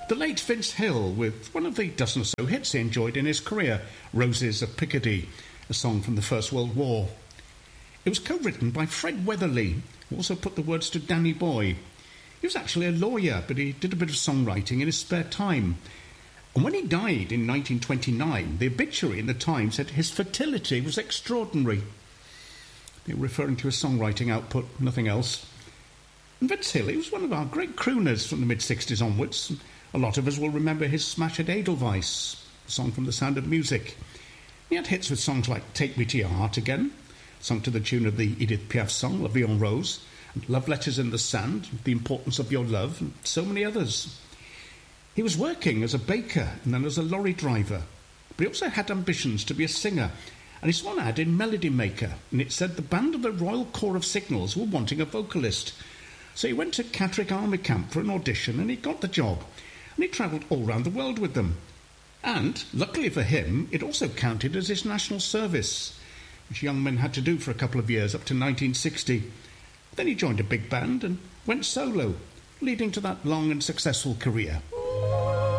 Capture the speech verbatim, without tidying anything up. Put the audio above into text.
The late Vince Hill, with one of the dozen or so hits he enjoyed in his career, Roses of Picardy, a song from the First World War. It was co-written by Fred Weatherly, who also put the words to Danny Boy. He was actually a lawyer, but he did a bit of songwriting in his spare time. And when he died in nineteen twenty-nine, the obituary in the Times said his fertility was extraordinary. They were referring to his songwriting output, nothing else. And Vince Hill, he was one of our great crooners from the mid-sixties onwards. A lot of us will remember his smash at Edelweiss, a song from The Sound of Music. He had hits with songs like Take Me to Your Heart Again, sung to the tune of the Edith Piaf song, La Vie en Rose, and Love Letters in the Sand, The Importance of Your Love, and so many others. He was working as a baker and then as a lorry driver, but he also had ambitions to be a singer, and he saw an ad in Melody Maker, and it said the band of the Royal Corps of Signals were wanting a vocalist. So he went to Catterick Army Camp for an audition, and he got the job. And he travelled all round the world with them. And, luckily for him, it also counted as his national service, which young men had to do for a couple of years, up to nineteen sixty. Then he joined a big band and went solo, leading to that long and successful career.